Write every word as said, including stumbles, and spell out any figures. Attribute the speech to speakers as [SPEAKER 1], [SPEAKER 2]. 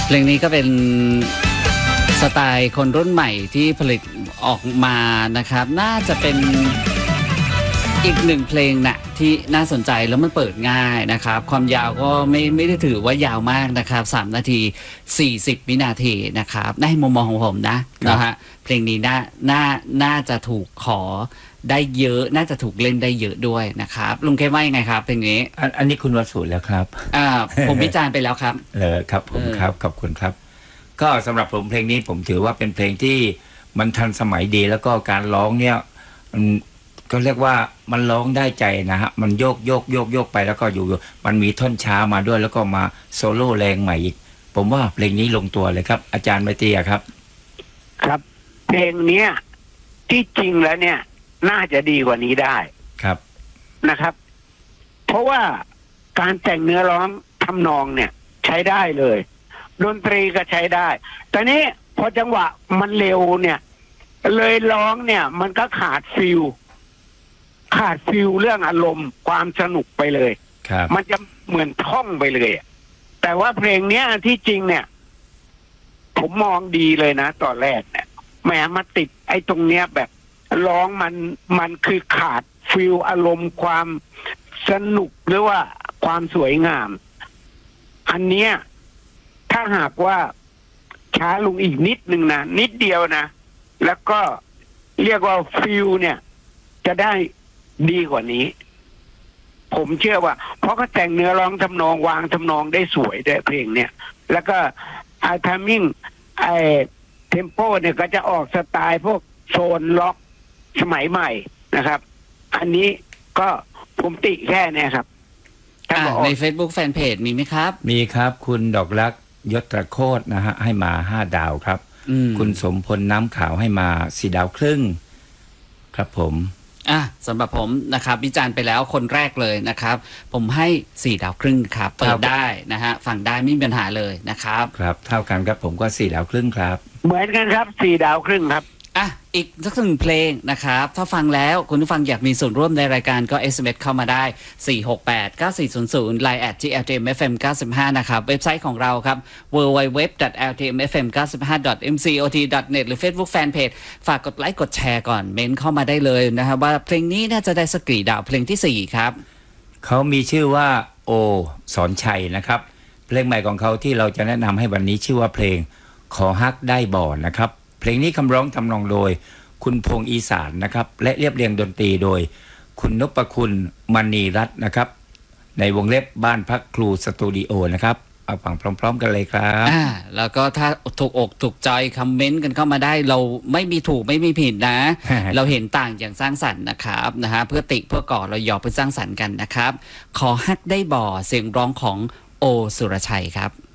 [SPEAKER 1] เพลงนี้ก็เป็นสไตล์คนรุ่นใหม่ที่ผลิตออกมานะครับน่าจะเป็นอีกหนึ่งเพลงนะที่น่าสนใจแล้วมันเปิดง่ายนะครับความยาวก็ไม่ไม่ได้ถือว่ายาวมากนะครับสามนาทีสี่สิบวินาทีนะครับในมุมมองของผมนะนะฮะเพลงนี้น่าน่าน่าจะถูกขอได้เยอะน่าจะถูกเล่นได้เยอะด้วยนะครับลุงเคว่ายังไงครับเพลงนี้
[SPEAKER 2] อันอันนี้คุณวสุแล้วครับ
[SPEAKER 1] อ่าผมวิจารณ์ไปแล้วครับ
[SPEAKER 2] เออครับผมครับขอบคุณครับก็สำหรับผมเพลงนี้ผมถือว่าเป็นเพลงที่มันทันสมัยดีแล้วก็การร้องเนี่ยมันก็เรียกว่ามันร้องได้ใจนะฮะมันโยกโยกโยกโยกไปแล้วก็อยู่มันมีท่อนช้ามาด้วยแล้วก็มาโซโล่แรงใหม่อีกผมว่าเพลงนี้ลงตัวเลยครับอาจารย์ไมตรีครับ
[SPEAKER 3] ครับเพลงเนี้ยที่จริงแล้วเนี่ยน่าจะดีกว่านี้ได้
[SPEAKER 2] ครับ
[SPEAKER 3] นะครับเพราะว่าการแต่งเนื้อร้องทำนองเนี่ยใช้ได้เลยดนตรีก็ใช้ได้แต่นี้พอจังหวะมันเร็วเนี่ยเลยร้องเนี่ยมันก็ขาดฟิลขาดฟิลเรื่องอารมณ์ความสนุกไปเลยมันจะเหมือนท่องไปเลยแต่ว่าเพลงเนี้ยที่จริงเนี่ยผมมองดีเลยนะตอนแรกเนี่ยแหมมาติดไอ้ตรงเนี้ยแบบร้องมันมันคือขาดฟิลอารมณ์ความสนุกหรือว่าความสวยงามอันเนี้ยถ้าหากว่าช้าลงอีกนิดนึงนะนิดเดียวนะแล้วก็เรียกว่าฟิลเนี่ยจะได้ดีกว่านี้ผมเชื่อว่าเพราะเขาแต่งเนื้อร้องทำนองวางทำนองได้สวยด้วยเพลงเนี่ยแล้วก็ไอ้ทามมิ่งไอ้เทมโปเนี่ยก็จะออกสไตล์พวกโซนล็อกสมัยใหม่นะครับอันนี้ก็ผมติแค่นี้ครับ
[SPEAKER 1] ใน Facebook Fanpage มีไหมครับ
[SPEAKER 2] มีครับคุณดอกรักยศตระโคตรนะฮะให้มาห้าดาวครับคุณสมพลน้ำขาวให้มาสี่ดาวครึ่งครับผม
[SPEAKER 1] อ่ะสำหรับผมนะครับวิจารณ์ไปแล้วคนแรกเลยนะครับผมให้สี่ดาวครึ่งครับเปิดได้นะฮะฟังได้ไม่มีปัญหาเลยนะครับ
[SPEAKER 2] ครับเท่ากันครับผมก็สี่ดาวครึ่งครับ
[SPEAKER 3] เหมือนกันครับสี่ดาวครึ่งครับ
[SPEAKER 1] อ่ะอีกสักหนึ่งเพลงนะครับถ้าฟังแล้วคุณผู้ฟังอยากมีส่วนร่วมในรายการก็ เอส เอ็ม เอส เข้ามาได้สี่ หก แปด เก้า สี่ ศูนย์ ศูนย์ ไลน์ แอท ที่ แอล ที เอ็ม เอฟ เอ็ม เก้าสิบห้านะครับเว็บไซต์ของเราครับ ดับเบิลยู ดับเบิลยู ดับเบิลยู ดอท แอล ที เอ็ม เอฟ เอ็ม เก้าสิบห้า ดอท เอ็ม ซี โอ ที ดอท เน็ต หรือ Facebook Fanpage ฝากกดไลค์กดแชร์ก่อนเมนเข้ามาได้เลยนะครับว่าเพลงนี้น่าจะได้สักกี่ดาวเพลงที่สี่ครับ
[SPEAKER 2] เขามีชื่อว่าโอสอนชัยนะครับเพลงใหม่ของเขาที่เราจะแนะนำให้วันนี้ชื่อว่าเพลงขอฮักได้บ่นะครับเพลงนี้คำร้องทำนองโดยคุณพงษ์อีสานนะครับและเรียบเรียงดนตรีโดยคุณนพคุณมณีรัตน์นะครับในวงเล็บบ้านพักครูสตูดิโอนะครับเอาฟังพร้อมๆกันเลยครับ
[SPEAKER 1] อ่าแล้วก็ถ้าถูกอกถูกใจคอมเมนต์กันเข้ามาได้เราไม่มีถูกไม่มีผิดนะ เราเห็นต่างอย่างสร้างสรรค์นะครับนะฮะเพื่อติเพื่อก่อเราหยอกเพื่อสร้างสรรค์กันนะครับขอฮักได้บ่อเสียงร้องของโอสุรชัยครับ